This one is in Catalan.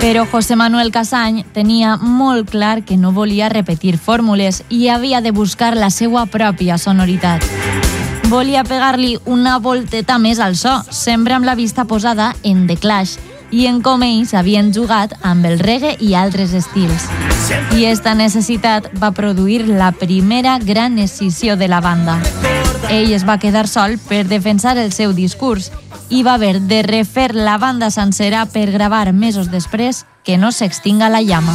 Però José Manuel Casany tenia molt clar que no volia repetir fórmules i havia de buscar la seva pròpia sonoritat. Volia pegar-li una volteta més al so, sempre amb la vista posada en The Clash i en com ells havien jugat amb el reggae i altres estils. I esta necessitat va produir la primera gran escissió de la banda. Ell es va quedar sol per defensar el seu discurs i va haver de refer la banda sencera per gravar mesos després Que no s'extinga la llama.